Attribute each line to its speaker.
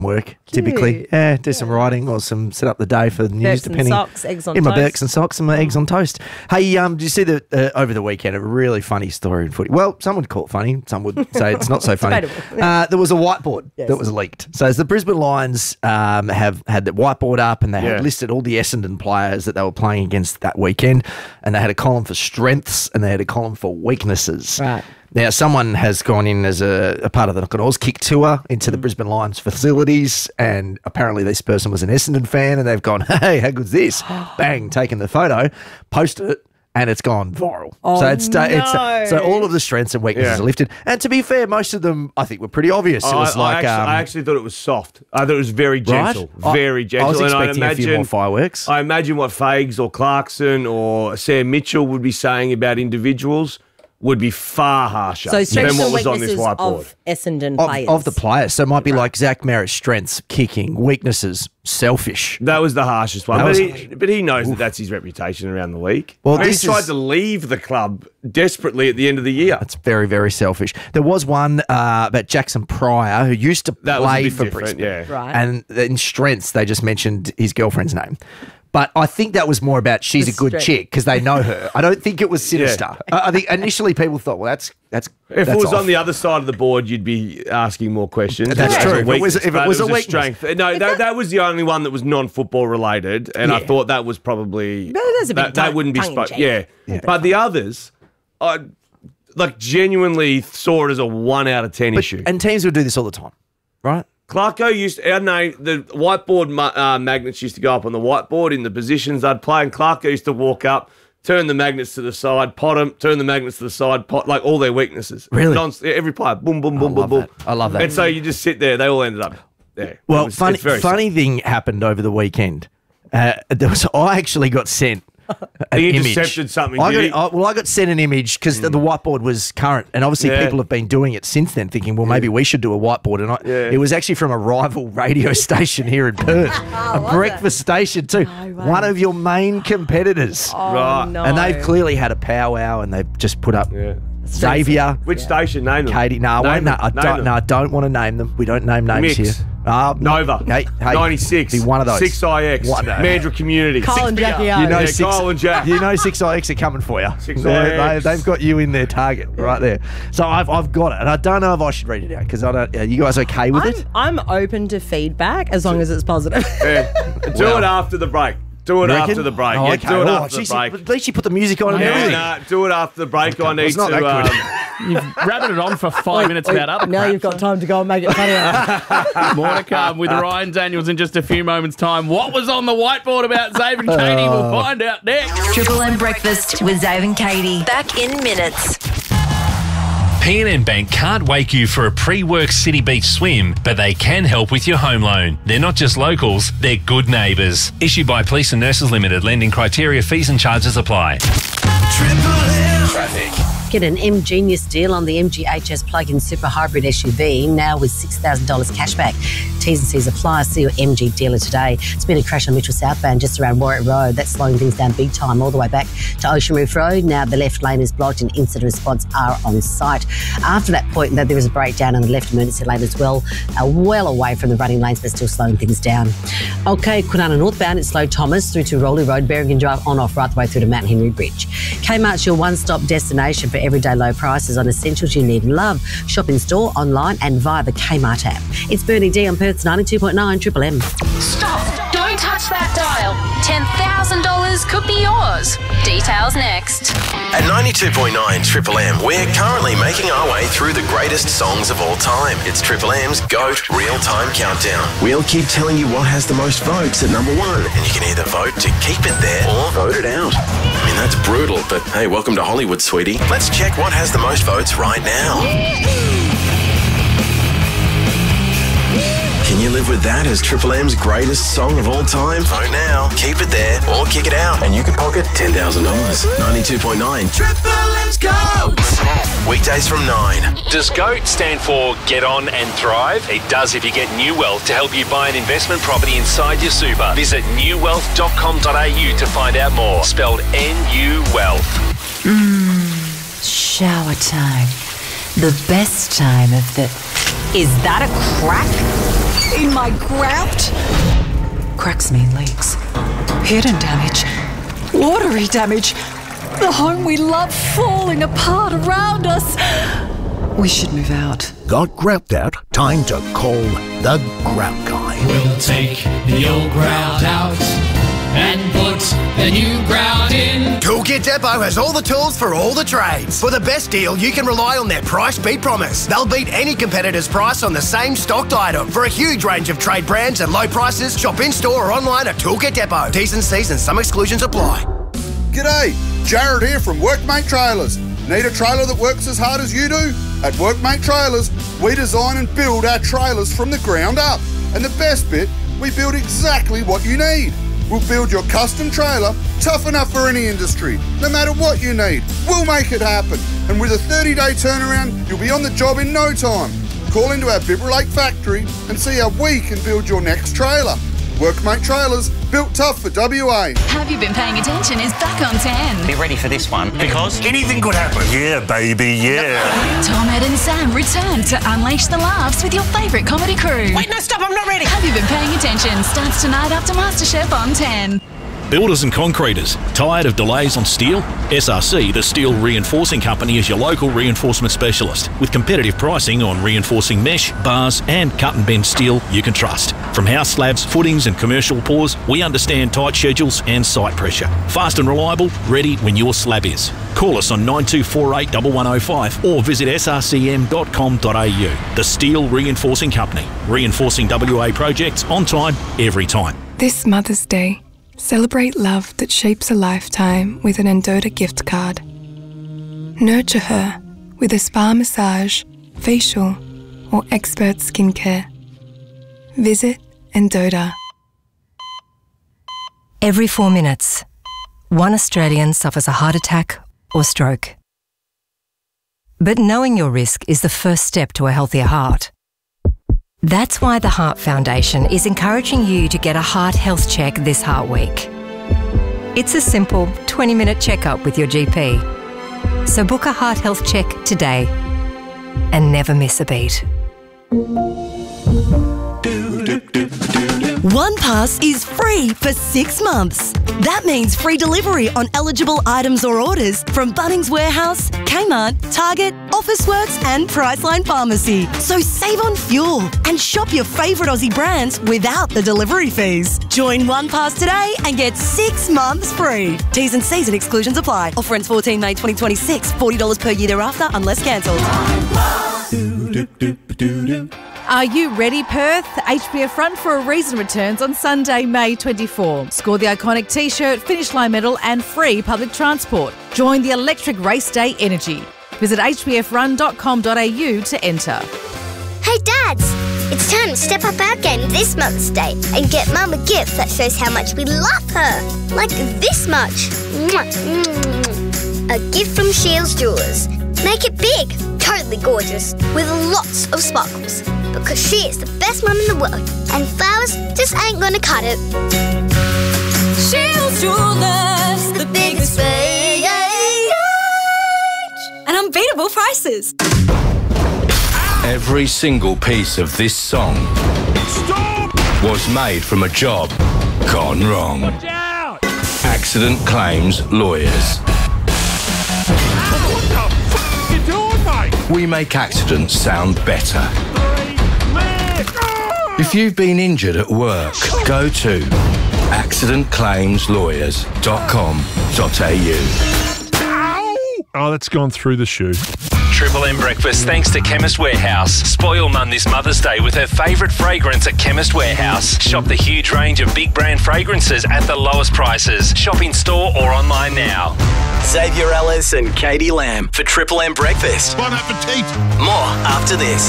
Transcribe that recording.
Speaker 1: work, typically. Yeah, do some writing or set up the day for the news,
Speaker 2: Birks and
Speaker 1: depending.
Speaker 2: socks, eggs on
Speaker 1: in my
Speaker 2: toast.
Speaker 1: Birks and socks and my eggs on toast. Hey, did you see over the weekend, a really funny story in footy? Well, some would call it funny. Some would say it's not so funny. There was a whiteboard that was leaked. So as the Brisbane Lions have had the whiteboard up and they had listed all the Essendon players that they were playing against that weekend, and they had a column for strengths and they had a column for weaknesses.
Speaker 2: Right.
Speaker 1: Now, someone has gone in as a part of the Knock It Oz Kick tour into the Brisbane Lions facilities, and apparently this person was an Essendon fan, and they've gone, hey, how good's this? Bang, taken the photo, posted it, and it's gone viral. So all of the strengths and weaknesses are lifted. And to be fair, most of them, I think, were pretty obvious. It was
Speaker 3: I actually thought it was soft. I thought it was very gentle.
Speaker 1: Right?
Speaker 3: Very gentle.
Speaker 1: I was expecting a few more fireworks.
Speaker 3: I imagine what Fags or Clarkson or Sam Mitchell would be saying about individuals would be far harsher
Speaker 2: So
Speaker 3: than what was on this
Speaker 2: weaknesses
Speaker 3: whiteboard.
Speaker 2: of Essendon players.
Speaker 1: Of the players. So it might be like Zach Merritt's strengths, kicking, weaknesses, selfish.
Speaker 3: That was the harshest one. But he knows that that's his reputation around the league.
Speaker 1: Well,
Speaker 3: he tried to leave the club desperately at the end of the year.
Speaker 1: That's very, very selfish. There was one about Jackson Pryor, who used to play for Brisbane.
Speaker 3: Yeah.
Speaker 2: Right.
Speaker 1: And in strengths, they just mentioned his girlfriend's name. But I think that was more about she's a good chick because they know her. I don't think it was sinister. I think initially people thought, well, that's
Speaker 3: if it was on the other side of the board, you'd be asking more questions.
Speaker 1: That's true. If it was a weakness.
Speaker 3: Strength. No, that was the only one that was non-football related, and I thought that was probably that wouldn't be spoken. Yeah. But the others, I genuinely saw it as a 1 out of 10 issue.
Speaker 1: And teams would do this all the time, right?
Speaker 3: Clarko used to, the whiteboard magnets used to go up on the whiteboard in the positions they'd play, and Clarko used to walk up, turn the magnets to the side, pot them, turn the magnets to the side, pot, like all their weaknesses.
Speaker 1: Really?
Speaker 3: Every player, boom, boom, boom, boom, boom.
Speaker 1: I love that.
Speaker 3: And so you just sit there, they all ended up there.
Speaker 1: Well, funny thing happened over the weekend. I actually got sent an
Speaker 3: he
Speaker 1: image.
Speaker 3: intercepted something,
Speaker 1: I got sent an image because the whiteboard was current, and obviously people have been doing it since then, thinking, well, maybe we should do a whiteboard. And it was actually from a rival radio station here in Perth, a breakfast station too, one of your main competitors.
Speaker 3: Right.
Speaker 2: No.
Speaker 1: And they've clearly had a powwow, and they've just put up Xavier.
Speaker 3: Which station? Name them.
Speaker 1: Katie. No, I don't want to name them. We don't name names
Speaker 3: Mix.
Speaker 1: here.
Speaker 3: Nova.
Speaker 1: Hey,
Speaker 3: 96.
Speaker 1: Be one of those.
Speaker 3: 6IX. Mandurah Community.
Speaker 2: Kyle and Jackie
Speaker 1: You
Speaker 2: O.
Speaker 1: know,
Speaker 3: Kyle and Jack.
Speaker 1: You know 6IX are coming for you.
Speaker 3: 6IX.
Speaker 1: They've got you in their target right there. So I've got it, and I don't know if I should read it out because I don't. Are you guys okay with it?
Speaker 2: I'm open to feedback as long as it's positive.
Speaker 3: Do it after the break. Do it after the break.
Speaker 1: Oh,
Speaker 3: Do it after the break.
Speaker 1: At least you put the music on and everything.
Speaker 3: Do it after the break. I need
Speaker 1: not that good.
Speaker 4: You've rabbited on for 5 minutes about other
Speaker 2: Now
Speaker 4: crap,
Speaker 2: you've got time to go and make it funnier.
Speaker 4: More to come with Ryan Daniels in just a few moments' time. What was on the whiteboard about Zave and Katie? We'll find out next.
Speaker 5: Triple M Breakfast with Zave and Katie. Back in minutes.
Speaker 6: PNN Bank can't wake you for a pre-work City Beach swim, but they can help with your home loan. They're not just locals, they're good neighbours. Issued by Police and Nurses Limited. Lending criteria, fees and charges apply. Traffic.
Speaker 7: Get an M-Genius deal on the MG HS plug-in super hybrid SUV now with $6,000 cashback. T's and C's apply. See your MG dealer today. It's been a crash on Mitchell Southbound just around Warwick Road. That's slowing things down big time all the way back to Ocean Reef Road. Now the left lane is blocked and incident response are on site. After that point, though, there is a breakdown on the left emergency lane as well, well away from the running lanes, but still slowing things down. Okay, Kwinana northbound, it's slow Thomas through to Rowley Road, Berrigan Drive on-off right the way through to Mount Henry Bridge. Kmart's your one-stop destination for everyday low prices on essentials you need and love. Shop in store, online and via the Kmart app. It's Bernie D on Perth's 92.9 Triple M.
Speaker 5: Stop! Don't touch that dial. $10,000 could be yours. Details next.
Speaker 8: At 92.9 Triple M, we're currently making our way through the greatest songs of all time. It's Triple M's GOAT Real-Time Countdown. We'll keep telling you what has the most votes at number one, and you can either vote to keep it there or vote it out. I mean, that's brutal, but hey, welcome to Hollywood, sweetie. Let's check what has the most votes right now. Can you live with that as Triple M's greatest song of all time? Vote now, keep it there, or kick it out, and you can pocket $10,000. 92.9 Triple M's GOAT. Weekdays from 9.
Speaker 6: Does GOAT stand for Get On and Thrive? It does if you get New Wealth to help you buy an investment property inside your super. Visit newwealth.com.au to find out more. Spelled N-U Wealth.
Speaker 5: Shower time. The best time of the... Is that a crack?
Speaker 9: in my grout. Cracks mean leaks. Hidden damage. Watery damage. The home we love falling apart around us. We should move out.
Speaker 10: Got grout out? Time to call the Grout Guy.
Speaker 11: We'll take the old grout out and put the new grout in.
Speaker 12: Toolkit Depot has all the tools for all the trades. For the best deal, you can rely on their price beat promise. They'll beat any competitor's price on the same stocked item. For a huge range of trade brands and low prices, shop in-store or online at Toolkit Depot. T's and C's and some exclusions apply.
Speaker 13: G'day, Jared here from Workmate Trailers. Need a trailer that works as hard as you do? At Workmate Trailers, we design and build our trailers from the ground up. And the best bit, we build exactly what you need. We'll build your custom trailer tough enough for any industry. No matter what you need, we'll make it happen. And with a 30-day turnaround, you'll be on the job in no time. Call into our Bibra Lake factory and see how we can build your next trailer. Workmate Trailers, built tough for WA.
Speaker 5: Have You Been Paying Attention is back on 10.
Speaker 14: Be ready for this one, because anything could happen.
Speaker 10: Yeah, baby, yeah.
Speaker 5: Tom, Ed and Sam return to unleash the laughs with your favourite comedy crew.
Speaker 14: Wait, no, stop, I'm not ready.
Speaker 5: Have You Been Paying Attention starts tonight after MasterChef on 10.
Speaker 15: Builders and concreters, tired of delays on steel? SRC, the Steel Reinforcing Company, is your local reinforcement specialist with competitive pricing on reinforcing mesh, bars and cut and bend steel you can trust. From house slabs, footings and commercial pours, we understand tight schedules and site pressure. Fast and reliable, ready when your slab is. Call us on 9248 1105 or visit srcm.com.au. The Steel Reinforcing Company, reinforcing WA projects on time, every time.
Speaker 16: This Mother's Day, celebrate love that shapes a lifetime with an Endota gift card. Nurture her with a spa massage, facial, or expert skincare. Visit Endota.
Speaker 17: Every 4 minutes, one Australian suffers a heart attack or stroke. But knowing your risk is the first step to a healthier heart. That's why the Heart Foundation is encouraging you to get a heart health check this Heart Week. It's a simple 20-minute checkup with your GP. So book a heart health check today and never miss a beat.
Speaker 18: OnePass is free for 6 months. That means free delivery on eligible items or orders from Bunnings Warehouse, Kmart, Target, Officeworks and Priceline Pharmacy. So save on fuel and shop your favourite Aussie brands without the delivery fees. Join OnePass today and get 6 months free. T's and C's and exclusions apply. Offer ends 14 May 2026. $40 per year thereafter unless cancelled.
Speaker 19: Are you ready, Perth? HBF Run for a Reason returns on Sunday, May 24. Score the iconic T-shirt, finish line medal and free public transport. Join the electric race day energy. Visit hbfrun.com.au to enter.
Speaker 20: Hey Dads, it's time to step up our game this Mother's Day and get Mum a gift that shows how much we love her. Like this much. A gift from Shields Jewellers. Make it big, totally gorgeous, with lots of sparkles. Because she is the best mum in the world, and flowers just ain't gonna cut it.
Speaker 18: Shields Jewellers, the biggest range and unbeatable prices.
Speaker 21: Every single piece of this song was made from a job gone wrong.
Speaker 11: Watch out!
Speaker 21: Accident Claims Lawyers.
Speaker 11: What the fuck are you doing, mate?
Speaker 21: We make accidents sound better. If you've been injured at work, go to accidentclaimslawyers.com.au.
Speaker 22: Oh, that's gone through the shoe.
Speaker 6: Triple M breakfast thanks to Chemist Warehouse. Spoil Mum this Mother's Day with her favourite fragrance at Chemist Warehouse. Shop the huge range of big brand fragrances at the lowest prices. Shop in store or online now.
Speaker 8: Xavier Ellis and Katie Lamb for Triple M breakfast.
Speaker 22: Bon appetit.
Speaker 8: More after this.